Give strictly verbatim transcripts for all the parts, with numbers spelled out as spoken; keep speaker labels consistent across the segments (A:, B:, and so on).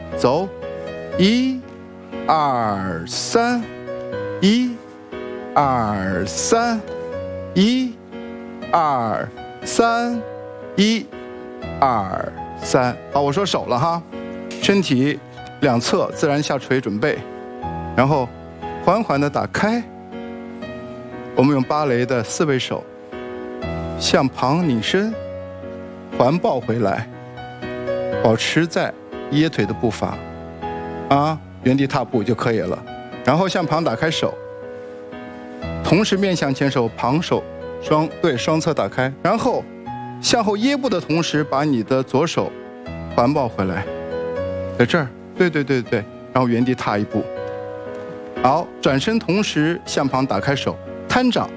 A: 走，一、二、三，一、二、三，一、二、三，一、二、三。好，我说手了哈，身体两侧自然下垂准备，然后缓缓地打开。我们用芭蕾的四位手，向旁拧身，环抱回来，保持在掖腿的步伐，啊，原地踏步就可以了。然后向旁打开手，同时面向前手，旁手双对双侧打开，然后向后掖步的同时，把你的左手环抱回来，在这儿，对对对对，然后原地踏一步。好，转身同时向旁打开手，摊掌，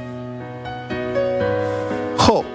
A: 后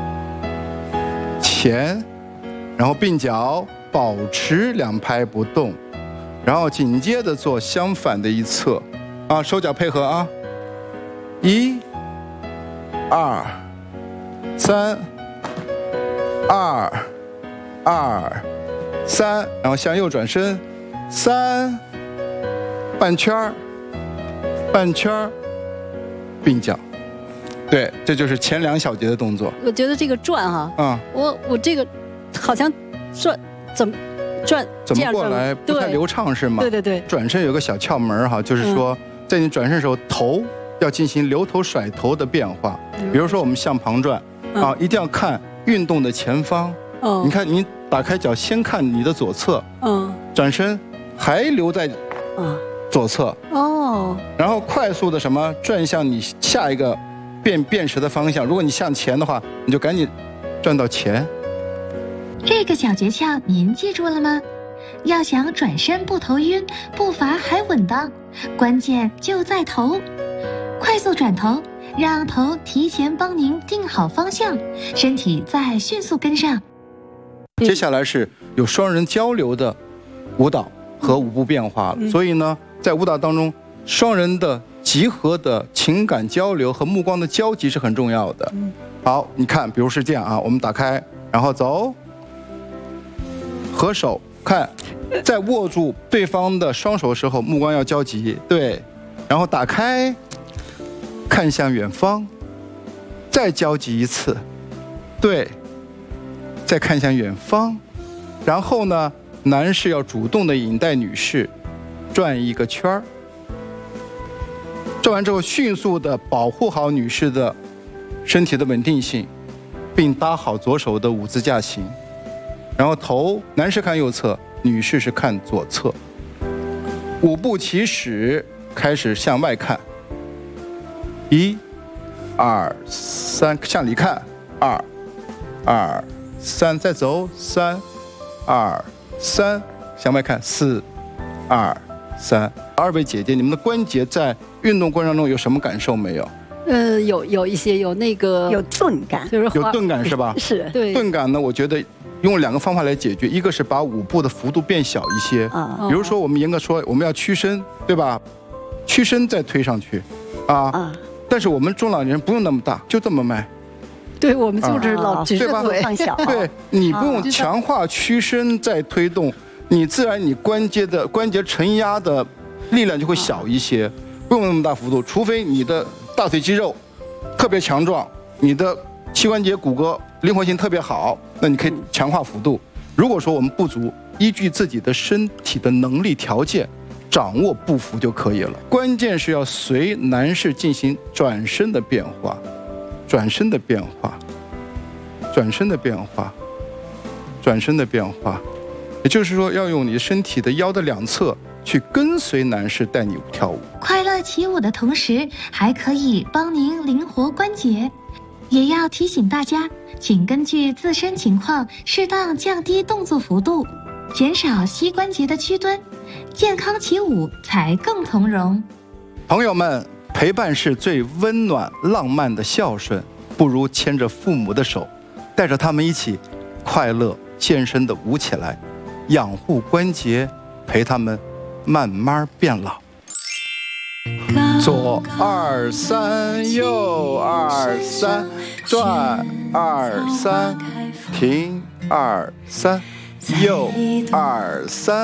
A: 前，然后并脚，保持两拍不动，然后紧接着做相反的一侧，啊，手脚配合啊，一、二、三、二、二、三，然后向右转身，三，半圈儿，半圈儿，并脚。对，这就是前两小节的动作。
B: 我觉得这个转哈，
A: 啊、
B: 嗯，我我这个好像转怎么转
A: 怎么过来不太流畅是吗？
B: 对对对。
A: 转身有个小窍门哈，就是说、嗯、在你转身的时候，头要进行留头甩头的变化。嗯、比如说我们向旁转、嗯、啊，一定要看运动的前方。嗯，你看你打开脚，先看你的左侧。嗯，转身还留在左侧。哦，然后快速的什么转向你下一个。变辨识的方向，如果你向前的话，你就赶紧转到前。
C: 这个小诀窍您记住了吗？要想转身不头晕，步伐还稳当，关键就在头。快速转头，让头提前帮您定好方向，身体再迅速跟上。
A: 接下来是有双人交流的舞蹈和舞步变化了、嗯、所以呢，在舞蹈当中，双人的集合的情感交流和目光的交集是很重要的。好，你看，比如是这样啊，我们打开，然后走，合手，看，在握住对方的双手的时候，目光要交集，对，然后打开，看向远方，再交集一次，对，再看向远方，然后呢，男士要主动的引带女士转一个圈儿。转完之后，迅速地保护好女士的身体的稳定性，并搭好左手的五字架形。然后头，男士看右侧，女士是看左侧。五步起始，开始向外看。一、二、三，向里看。二、二、三，再走。三、二、三，向外看。四、二、三。二位姐姐，你们的关节在运动过程中有什么感受没有？
B: 呃，有有一些有那个
D: 有钝感，
B: 就是
A: 有钝感是吧？
D: 是，
B: 对。
A: 钝感呢，我觉得用两个方法来解决，一个是把舞步的幅度变小一些，啊，比如说我们严格说我们要屈身，对吧？屈身再推上去，啊，啊但是我们中老年人不用那么大，就这么迈。
B: 对，我们就是老直着
D: 腿放小，
A: 对，你不用强化屈身再推动，你自然你关节的关节承压的力量就会小一些，不用那么大幅度，除非你的大腿肌肉特别强壮，你的膝关节骨骼灵活性特别好，那你可以强化幅度。如果说我们不足，依据自己的身体的能力条件，掌握步幅就可以了。关键是要随男士进行转身的变化，转身的变化，转身的变化，转身的变化，也就是说要用你身体的腰的两侧去跟随男士带你跳舞。
C: 快乐起舞的同时，还可以帮您灵活关节。也要提醒大家，请根据自身情况适当降低动作幅度，减少膝关节的屈蹲，健康起舞才更从容。
A: 朋友们，陪伴是最温暖浪漫的孝顺，不如牵着父母的手，带着他们一起快乐健身的舞起来，养护关节，陪他们慢慢变老。左二三，右二三，转二三，停二三，右二三。